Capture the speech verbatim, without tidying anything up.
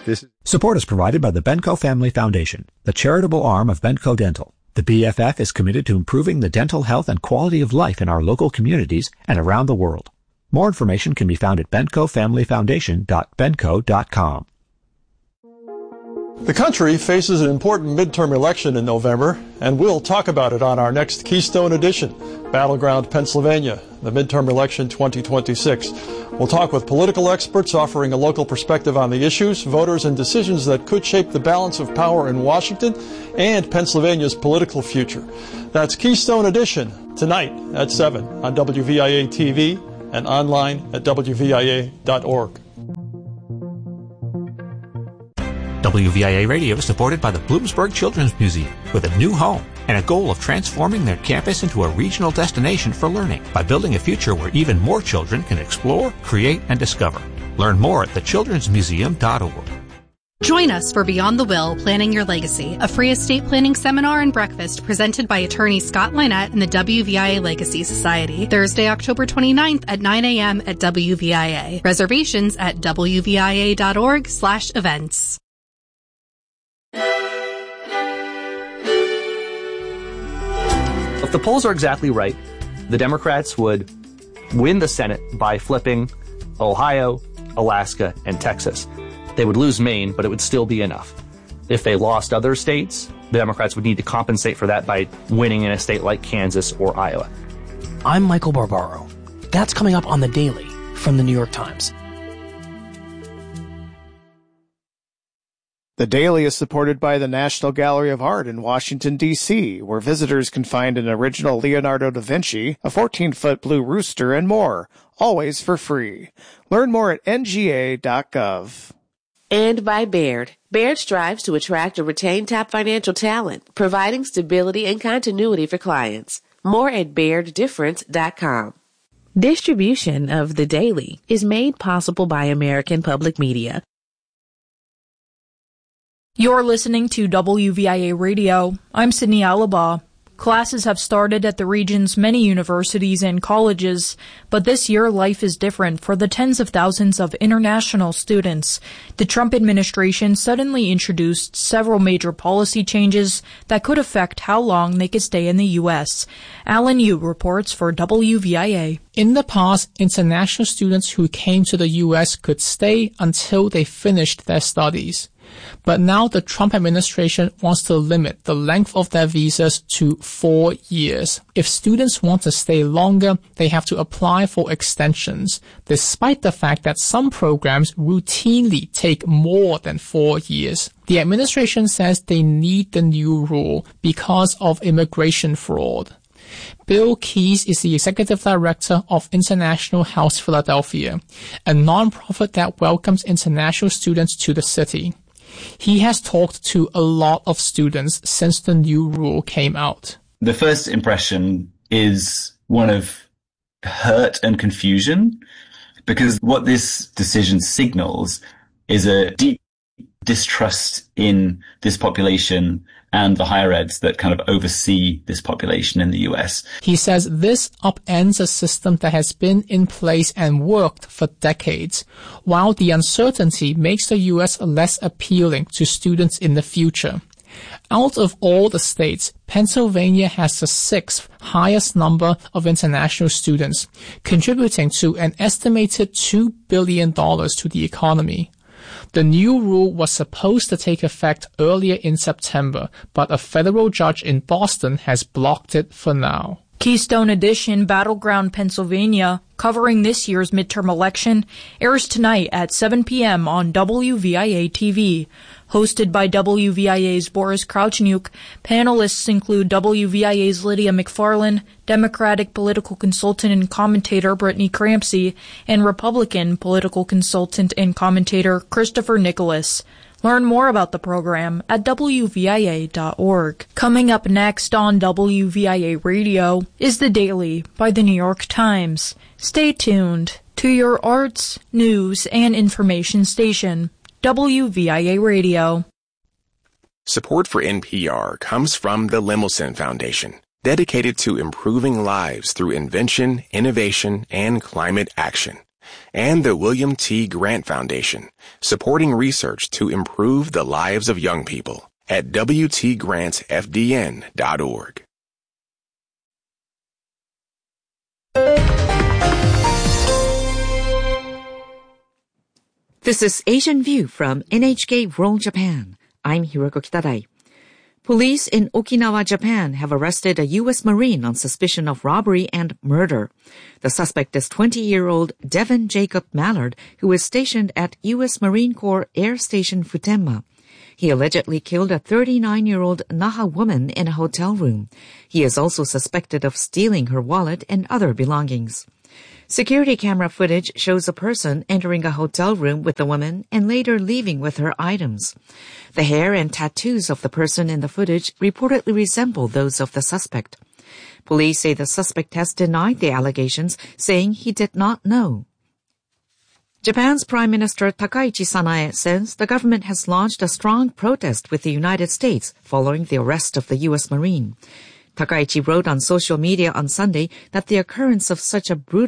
This Support is provided by the Benco Family Foundation, the charitable arm of Benco Dental. The B F F is committed to improving the dental health and quality of life in our local communities and around the world. More information can be found at benco family foundation dot benco dot com. The country faces an important midterm election in November, and we'll talk about it on our next Keystone Edition, Battleground Pennsylvania, the midterm election twenty twenty-six. We'll talk with political experts offering a local perspective on the issues, voters, and decisions that could shape the balance of power in Washington and Pennsylvania's political future. That's Keystone Edition, tonight at seven on W V I A T V and online at W V I A dot org. W V I A Radio is supported by the Bloomsburg Children's Museum with a new home and a goal of transforming their campus into a regional destination for learning by building a future where even more children can explore, create, and discover. Learn more at the children's museum dot org. Join us for Beyond the Will, Planning Your Legacy, a free estate planning seminar and breakfast presented by attorney Scott Lynette and the W V I A Legacy Society. Thursday, October twenty-ninth at nine a.m. at W V I A. Reservations at W V I A dot org slash events. If the polls are exactly right, the Democrats would win the Senate by flipping Ohio, Alaska, and Texas. They would lose Maine, but it would still be enough. If they lost other states, the Democrats would need to compensate for that by winning in a state like Kansas or Iowa. I'm Michael Barbaro. That's coming up on The Daily from the New York Times. The Daily is supported by the National Gallery of Art in Washington, D C, where visitors can find an original Leonardo da Vinci, a fourteen-foot blue rooster, and more, always for free. Learn more at N G A dot gov. And by Baird. Baird strives to attract and retain top financial talent, providing stability and continuity for clients. More at baird difference dot com. Distribution of The Daily is made possible by American Public Media. You're listening to W V I A Radio. I'm Sydney Alaba. Classes have started at the region's many universities and colleges, but this year life is different for the tens of thousands of international students. The Trump administration suddenly introduced several major policy changes that could affect how long they could stay in the U S. Alan Yu reports for W V I A. In the past, international students who came to the U S could stay until they finished their studies. But now the Trump administration wants to limit the length of their visas to four years. If students want to stay longer, they have to apply for extensions, despite the fact that some programs routinely take more than four years. The administration says they need the new rule because of immigration fraud. Bill Keys is the executive director of International House Philadelphia, a nonprofit that welcomes international students to the city. He has talked to a lot of students since the new rule came out. The first impression is one of hurt and confusion, because what this decision signals is a deep distrust in this population and the higher eds that kind of oversee this population in the U S. He says this upends a system that has been in place and worked for decades, while the uncertainty makes the U S less appealing to students in the future. Out of all the states, Pennsylvania has the sixth highest number of international students, contributing to an estimated two billion dollars to the economy. The new rule was supposed to take effect earlier in September, but a federal judge in Boston has blocked it for now. Keystone Edition Battleground Pennsylvania, covering this year's midterm election, airs tonight at seven p.m. on W V I A T V. Hosted by W V I A's Boris Krauchniuk, panelists include W V I A's Lydia McFarlane, Democratic political consultant and commentator Brittany Crampsey, and Republican political consultant and commentator Christopher Nicholas. Learn more about the program at W V I A dot org. Coming up next on W V I A Radio is The Daily by the New York Times. Stay tuned to your arts, news, and information station, W V I A Radio. Support for N P R comes from the Lemelson Foundation, dedicated to improving lives through invention, innovation, and climate action. and the William T. Grant Foundation, supporting research to improve the lives of young people at w t grants f d n dot org. This is Asian View from N H K World Japan. I'm Hiroko Kitadai. Police in Okinawa, Japan have arrested a U S Marine on suspicion of robbery and murder. The suspect is twenty-year-old Devin Jacob Mallard, who is stationed at U S Marine Corps Air Station Futenma. He allegedly killed a thirty-nine-year-old Naha woman in a hotel room. He is also suspected of stealing her wallet and other belongings. Security camera footage shows a person entering a hotel room with the woman and later leaving with her items. The hair and tattoos of the person in the footage reportedly resemble those of the suspect. Police say the suspect has denied the allegations, saying he did not know. Japan's Prime Minister Takaichi Sanae says the government has launched a strong protest with the United States following the arrest of the U S Marine. Takaichi wrote on social media on Sunday that the occurrence of such a brutal